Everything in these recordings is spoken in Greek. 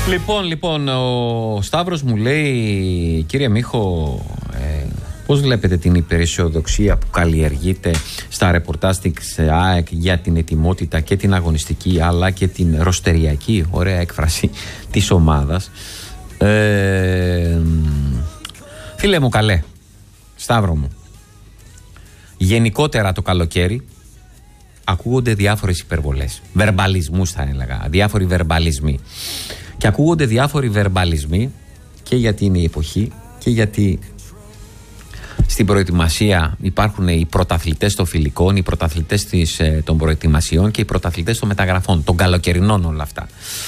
Λοιπόν, ο Σταύρος μου λέει, κύριε Μίχο, πώς βλέπετε την υπεραισιοδοξία που καλλιεργείται στα ρεπορτάζ της ΑΕΚ για την ετοιμότητα και την αγωνιστική αλλά και την ροστεριακή, ωραία έκφραση, της ομάδας. Φίλε μου καλέ, Σταύρο μου, γενικότερα το καλοκαίρι ακούγονται διάφορες υπερβολές, βερμπαλισμούς θα έλεγα, διάφοροι βερμπαλισμοί. Και ακούγονται διάφοροι βερμπαλισμοί και γιατί είναι η εποχή και γιατί στην προετοιμασία υπάρχουν οι πρωταθλητές των φιλικών, οι πρωταθλητές των προετοιμασιών και οι πρωταθλητές των μεταγραφών, των καλοκαιρινών όλα αυτά.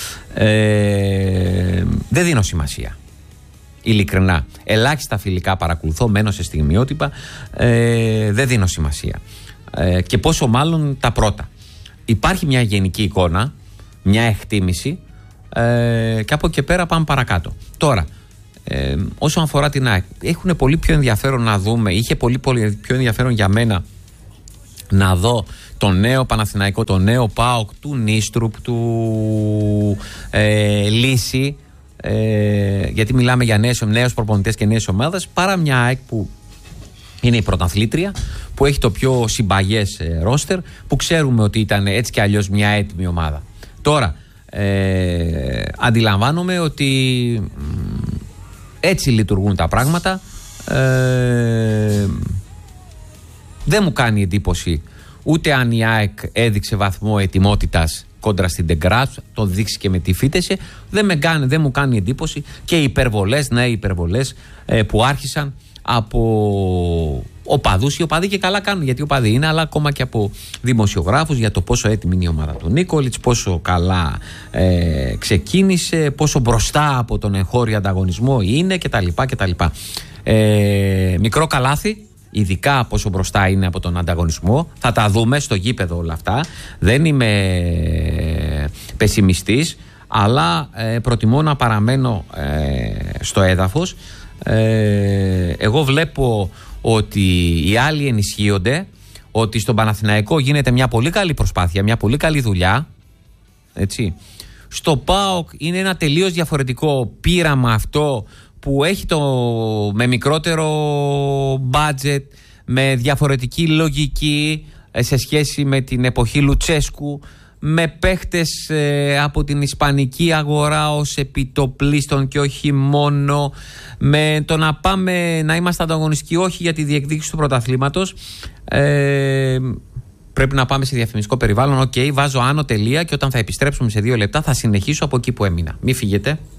Δεν δίνω σημασία. Ειλικρινά. Ελάχιστα φιλικά παρακολουθώ, μένω σε στιγμιότυπα. Δεν δίνω σημασία. Και πόσο μάλλον τα πρώτα. Υπάρχει μια γενική εικόνα, μια εκτίμηση και από εκεί πέρα πάμε παρακάτω. Τώρα, όσον αφορά την ΑΕΚ, έχουν πολύ πιο ενδιαφέρον να δούμε, είχε πολύ πιο ενδιαφέρον για μένα να δω το νέο Παναθηναϊκό, το νέο ΠΑΟΚ του Νίστρουπ, του Λύση, γιατί μιλάμε για νέους προπονητές και νέες ομάδες, παρά μια ΑΕΚ που είναι η πρωταθλήτρια, που έχει το πιο συμπαγές ρόστερ, που ξέρουμε ότι ήταν έτσι και αλλιώς μια έτοιμη ομάδα. Τώρα, αντιλαμβάνομαι ότι έτσι λειτουργούν τα πράγματα. Δεν μου κάνει εντύπωση ούτε αν η ΑΕΚ έδειξε βαθμό ετοιμότητας κόντρα στην Τεγκράτ, το δείξει και με τη Φίτεσε. Δεν μου κάνει εντύπωση και οι υπερβολές, ναι, οι υπερβολές που άρχισαν από οπαδούς. Οι οπαδοί και καλά κάνουν, γιατί οπαδοί είναι, αλλά ακόμα και από δημοσιογράφους για το πόσο έτοιμη είναι η ομάδα του Νίκολιτς, πόσο καλά ξεκίνησε, πόσο μπροστά από τον εγχώριο ανταγωνισμό είναι κτλ. Μικρό καλάθι, ειδικά πόσο μπροστά είναι από τον ανταγωνισμό. Θα τα δούμε στο γήπεδο όλα αυτά. Δεν είμαι πεσημιστής, αλλά προτιμώ να παραμένω στο έδαφος. Εγώ βλέπω ότι οι άλλοι ενισχύονται, ότι στον Παναθηναϊκό γίνεται μια πολύ καλή προσπάθεια, μια πολύ καλή δουλειά, έτσι. Στο ΠΑΟΚ είναι ένα τελείως διαφορετικό πείραμα αυτό, που έχει με μικρότερο budget, με διαφορετική λογική σε σχέση με την εποχή Λουτσέσκου, με παίχτες από την ισπανική αγορά ως επιτοπλίστων και όχι μόνο, με το να πάμε να είμαστε ανταγωνιστικοί όχι για τη διεκδίκηση του πρωταθλήματος. Πρέπει να πάμε σε διαφημιστικό περιβάλλον. Βάζω άνω τελεία και όταν θα επιστρέψουμε σε 2 λεπτά θα συνεχίσω από εκεί που έμεινα. Μην φύγετε.